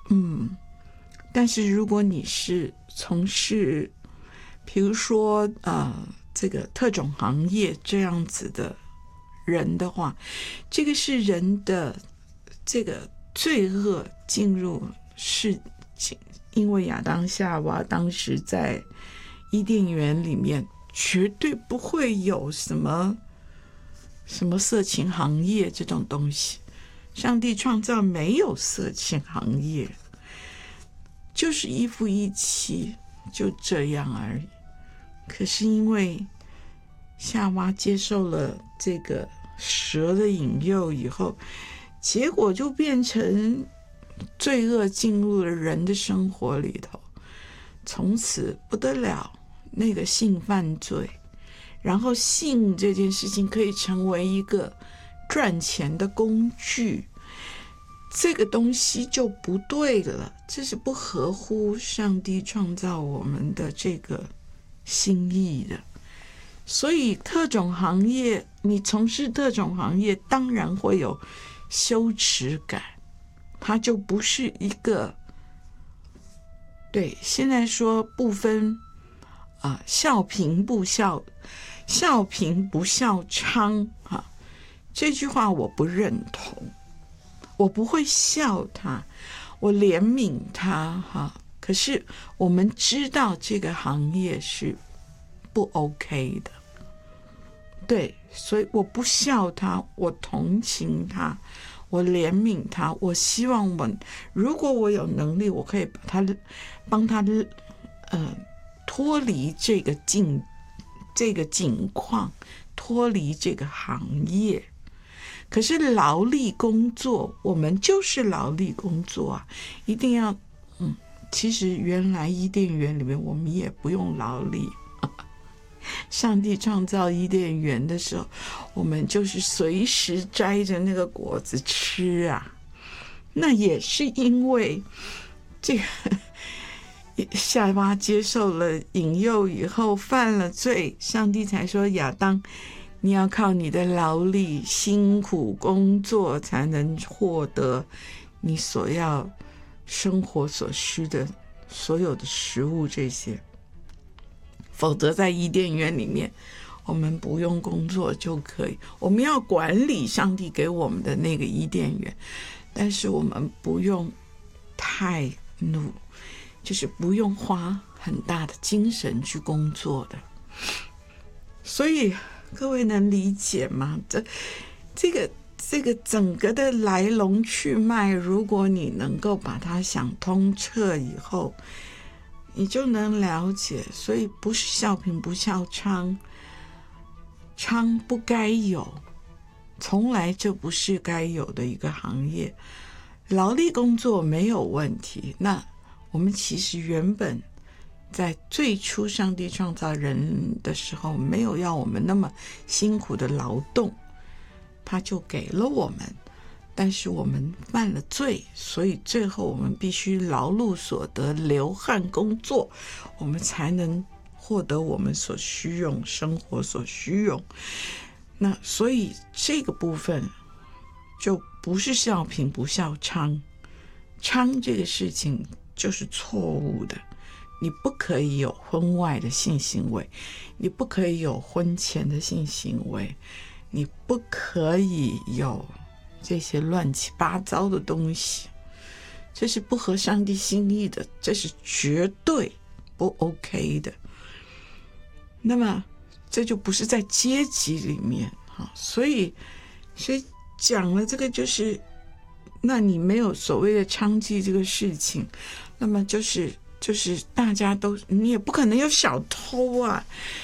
但是如果你是从事比如说这个特种行业这样子的人的话，这个是人的这个罪恶进入世界，因为亚当夏娃当时在伊甸园里面绝对不会有什么色情行业这种东西，上帝创造没有色情行业，就是一夫一妻，就这样而已。可是因为夏娃接受了这个蛇的引诱以后，结果就变成罪恶进入了人的生活里头，从此不得了，那个性犯罪，然后性这件事情可以成为一个赚钱的工具，这个东西就不对了，这是不合乎上帝创造我们的这个心意的。所以特种行业，你从事特种行业当然会有羞耻感，它就不是一个，对，现在说不分笑贫不笑娼这句话我不认同，我不会笑他，我怜悯他可是我们知道这个行业是不 OK 的，对，所以我不笑他，我同情他，我怜悯他，我希望如果我有能力，我可以帮他脱离这个境况，脱离这个行业。可是劳力工作，我们就是劳力工作啊，一定要其实原来伊甸园里面我们也不用劳力，上帝创造伊甸园的时候，我们就是随时摘着那个果子吃啊。那也是因为这个夏娃接受了引诱以后犯了罪，上帝才说亚当，你要靠你的劳力辛苦工作才能获得你所要生活所需的所有的食物，这些否则在伊甸园里面我们不用工作就可以，我们要管理上帝给我们的那个伊甸园，但是我们不用太就是不用花很大的精神去工作的。所以各位能理解吗？这个整个的来龙去脉，如果你能够把它想通彻以后，你就能了解。所以不是笑贫不笑娼，娼不该有，从来就不是该有的一个行业。劳力工作没有问题，那我们其实原本在最初上帝创造人的时候，没有要我们那么辛苦的劳动，他就给了我们，但是我们犯了罪，所以最后我们必须劳碌所得，流汗工作，我们才能获得我们所需用，生活所需用。那所以这个部分就不是笑贫不笑娼，娼这个事情就是错误的。你不可以有婚外的性行为，你不可以有婚前的性行为，你不可以有这些乱七八糟的东西，这是不合上帝心意的，这是绝对不 OK 的。那么这就不是在阶级里面，所以讲了这个，就是那你没有所谓的娼妓这个事情，那么就是大家都，你也不可能有小偷啊，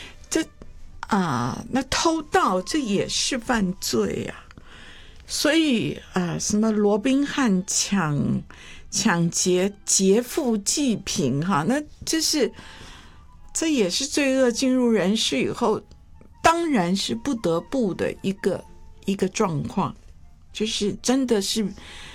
那偷盗这也是犯罪啊。所以什么罗宾汉抢劫劫富济贫那这也是罪恶进入人世以后，当然是不得不的一个状况，就是真的是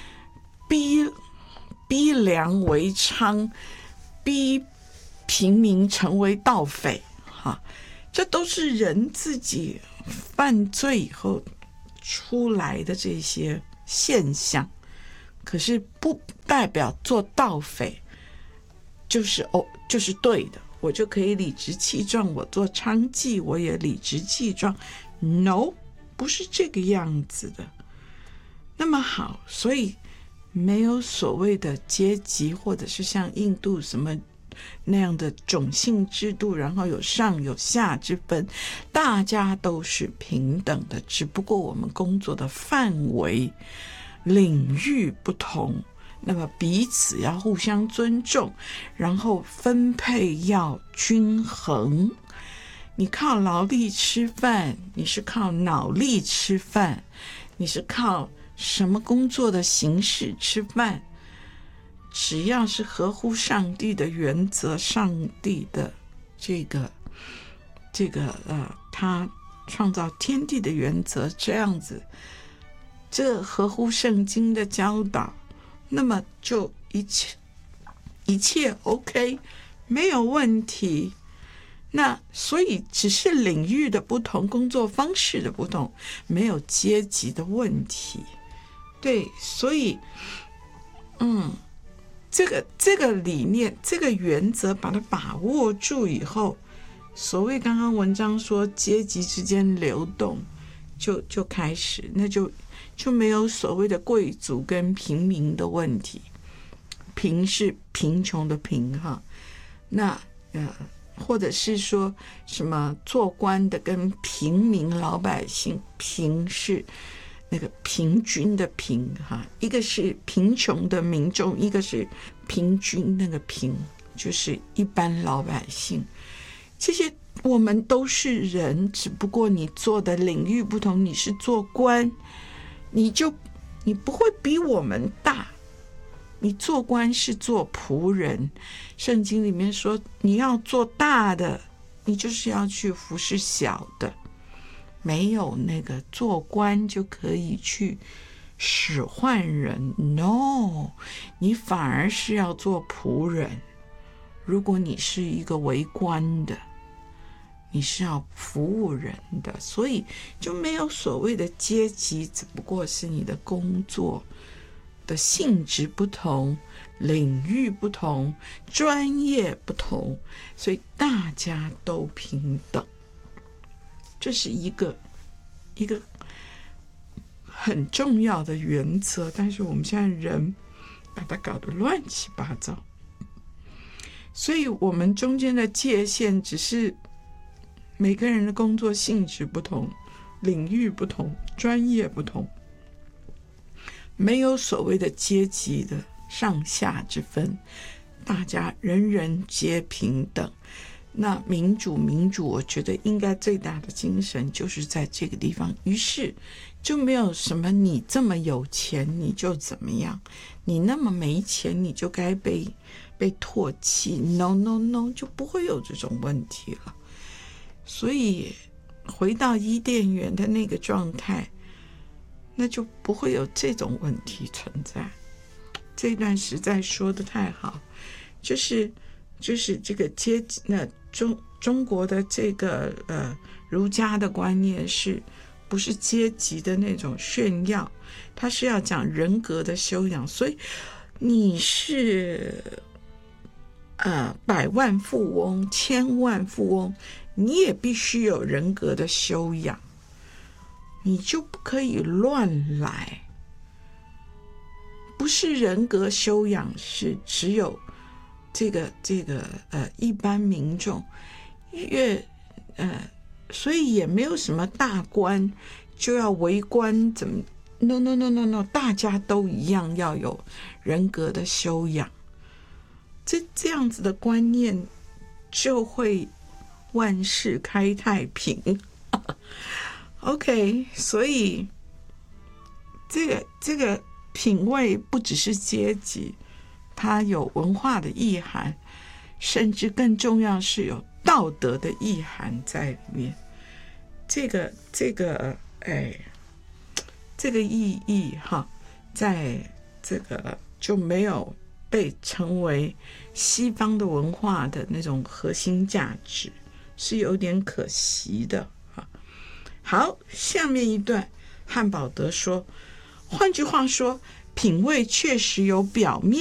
逼良为娼，逼平民成为盗匪这都是人自己犯罪以后出来的这些现象。 可是不代表做盗匪就是对的，我就可以理直气壮，我做娼妓我也理直气壮。 No， 不是这个样子的。那么好，所以没有所谓的阶级，或者是像印度什么那样的种姓制度，然后有上有下之分，大家都是平等的，只不过我们工作的范围领域不同，那么彼此要互相尊重，然后分配要均衡。你靠劳力吃饭，你是靠脑力吃饭，你是靠什么工作的形式吃饭，只要是合乎上帝的原则，上帝的他创造天地的原则，这样子，这合乎圣经的教导，那么就一切 OK， 没有问题。那所以只是领域的不同，工作方式的不同，没有阶级的问题。对，所以这个理念，这个原则把它把握住以后，所谓刚刚文章说阶级之间流动就开始，那就没有所谓的贵族跟平民的问题。贫是贫穷的贫哈，那或者是说什么做官的跟平民老百姓，贫是那个平均的平哈，一个是贫穷的民众，一个是平均那个平，就是一般老百姓。这些我们都是人，只不过你做的领域不同，你是做官，你不会比我们大。你做官是做仆人，圣经里面说你要做大的，你就是要去服侍小的，没有那个做官就可以去使唤人。 No， 你反而是要做仆人。如果你是一个为官的，你是要服务人的，所以就没有所谓的阶级，只不过是你的工作的性质不同，领域不同，专业不同，所以大家都平等。这是一个很重要的原则，但是我们现在人把它搞得乱七八糟，所以我们中间的界限只是每个人的工作性质不同，领域不同，专业不同，没有所谓的阶级的上下之分，大家人人皆平等。那民主，我觉得应该最大的精神就是在这个地方。于是就没有什么你这么有钱你就怎么样，你那么没钱你就该被唾弃。 No， 就不会有这种问题了。所以回到伊甸园的那个状态，那就不会有这种问题存在。这一段实在说得太好，就是这个阶级，那中国的这个儒家的观念是不是阶级的那种炫耀？它是要讲人格的修养。所以你是百万富翁、千万富翁，你也必须有人格的修养，你就不可以乱来。不是人格修养，是只有这个一般民众所以也没有什么大官就要为官怎么 No， 大家都一样要有人格的修养。这样子的观念就会万事开太平。OK， 所以这个品味不只是阶级，它有文化的意涵，甚至更重要是有道德的意涵在里面。这个意义在这个就没有被成为西方的文化的那种核心价值，是有点可惜的。好，下面一段汉堡德说，换句话说， 品味确实有表面